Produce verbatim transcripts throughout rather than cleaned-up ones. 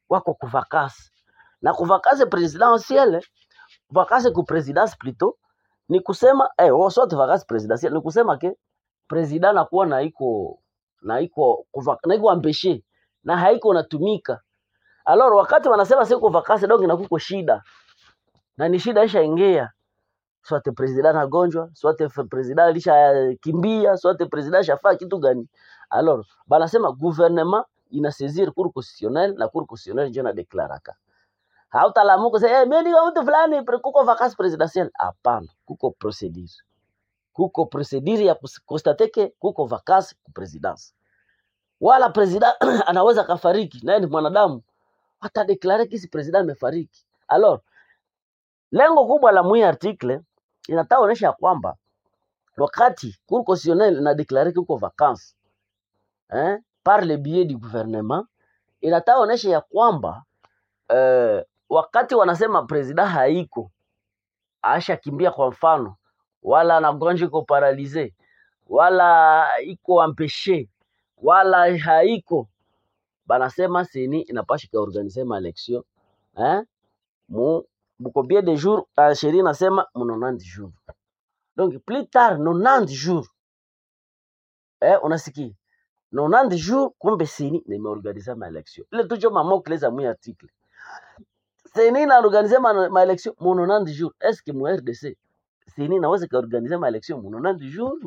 wako kuvakasi. Na kuvakasi presidentielle, vakasi ku presidence plutôt, ni kusema eh wao sote vakasi presidentielle, ni kusema ke president anakuwa na iko na iko na iko ambeshe na haiko natumika. Alors wakati wanasema siku vakasi donc inakuko shida. Na ni shida isha ingia. Swate president agonjwa, swate president alisha kimbia, swate president shafaa kitu gani. Alors banasema gouvernement ina saisir cour constitutionnelle na cour constitutionnelle ndio na deklaraka. Hautalamuko sasa eh mimi ndio mtu fulani kuko vacances presidentielle. Hapana, kuko procedure. Kuko procedure ya kustate ke kuko vacances ku presidence. Wala president anaweza kafariki, naye ni mwanadamu. Hata declare kisi president amefariki. Alors lengo kubwa la mwi article inataonesha kwamba wakati cour constitutionnelle na declare kuko vacances hein par le biais du gouvernement, inataonesha ya kwamba eh, wakati wanasema president haiko aisha kimbia kwa mfano, wala anagonjwa iko paralize, wala iko empêché, wala haiko, banasema seni inapasha ka organiser ma election hein mu combien de jours uh, sheria nasema quatre-vingt-dix jours. Donc plus tard quatre-vingt-dix jours eh unasikia quatre-vingt-dix jours kumbe seni nimeorganiser ma election. Ile tujo mamo kleza mu article seni na organiser ma, ma election mu quatre-vingt-dix jours. Est-ce que mu R D C seni naweza ka organiser ma election mu quatre-vingt-dix jours?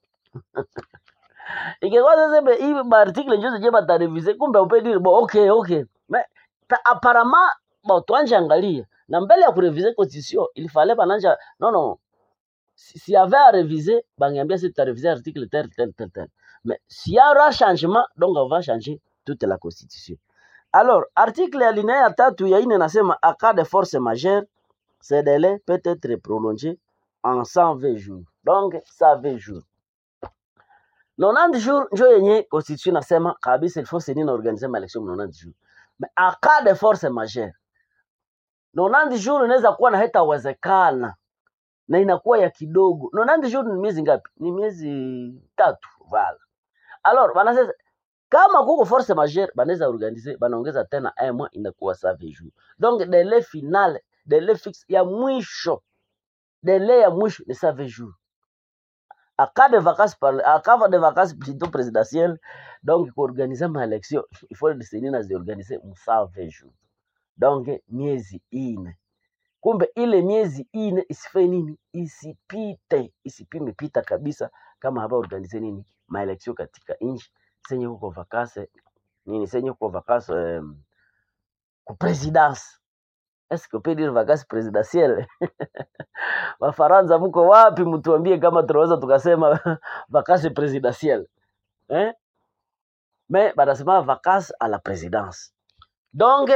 Ingekuwa sasa hii ba article njoze je bata reviser kumbe upedi bo okay okay. Mais apparemment bon tuanje angalia na mbele ya kureviser constitution il fallait bananja non non si, si avait à réviser bangiambia si tu réviser article tel tel tel tel. Mais s'il y aura changement donc on va changer toute la constitution. Alors article alinéa tatu ya ine nasema à cas de force majeure ce délai peut être prolongé en cent vingt jours. Donc cent vingt jours. quatre-vingt-dix jours njo yenye constitution nasema kabisa il faut seni na organiser ma election quatre-vingt-dix jours. Mais à cas de force majeure quatre-vingt-dix jours inaweza kuwa na hata uwezekana na inakuwa ya kidogo. quatre-vingt-dix jours ni miezi ngapi? Ni miezi tatu vala. Alors banasema kama kuko force majeure banaweza organiser banaongeza tena un mois inakuwa cent vingt jours. Donc délai final, délai fixe ya mwisho. Délai ya mwisho ni cent vingt jours. À cas de vacances par à cas de vacances plutôt présidentielles, donc pour organiser ma élection, il faut décider na organiser cent vingt jours. Donc miezi ine. Kumbe ile miezi ine isife nini? Isipite, isipime pita kabisa kama haba organize nini? Ma election katika inchi senye kuko vacances nini senye kuko vacances um, ku présidence. Est-ce que on peut dire vacances présidentielles? Wafaransa mko wapi mtuambie kama tunaweza tukasema vacances présidentielles. Hein? Mais banasema vacances à la présidence. Donc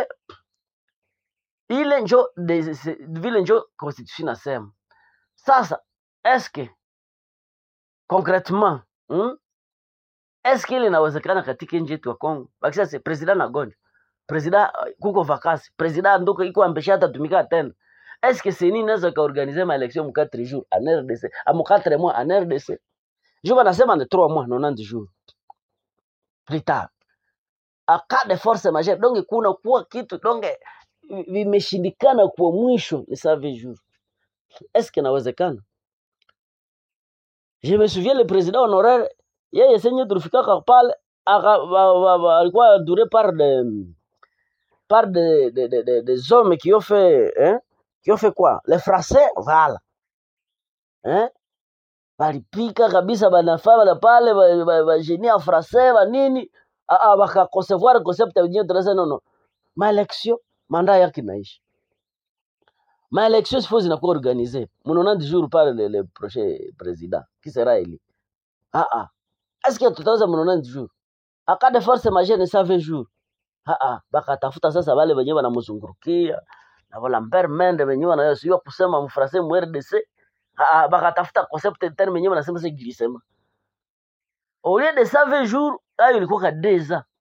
ile njo vile njo constitution nasema. Sasa est-ce que concrètement hmm? Est-ce que ile inawezekana katika nchi yetu ya Kongo? Bakisha se president na gonjo. President kuko vacances, president ndoko iko ambesha atatumika tena. Est-ce que c'est ni naweza ka organiser ma election mu quatre jours en R D C, à mu quatre mois en R D C? Je vais nasema de trois mois quatre-vingt-dix jours. Plus tard. À cas de force majeure, donc kuna kuwa kitu donc vimeshindikana kwa mwisho ni cent vingt jours. Est-ce que inawezekana? Je me souviens le président honoraire yeye senye tulifika kwa pale alikuwa duré par de par de de de, de, des hommes qui ont fait hein qui ont fait quoi? Les Français voilà. Hein? Balipika kabisa banafaa bala pale ba, ba génie en français ba nini ah baka concevoir concept yenyewe tunasema non non. Ma élection mandat yake inaisha. Ma élection faut zinakuwa organisée. quatre-vingt-dix jours par le, le prochain président qui sera élu. Ah ah. Est-ce que tutaweza quatre-vingt-dix jours? À cas de force majeure ni cent vingt jours. Ah ah. Baka tafuta sasa wale wenyewe wanamzungurukia na wala mpermende wenyewe wanayosiwa kusema mfrase mu R D C. Ah ah. Baka tafuta concept terme wenyewe wanasema c'est glissement. Au lieu de cent vingt jours, là il ilikuwa deux ans.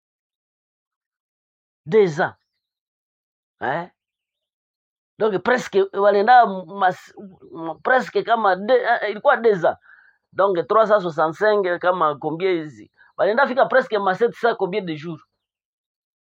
Deux ans. Hein? Donc presque walenda mas, presque kama de, eh, ilikuwa deux ans. Donc trois cent soixante-cinq kama combien hizi. Walenda fika presque ma sept cents combien de jours.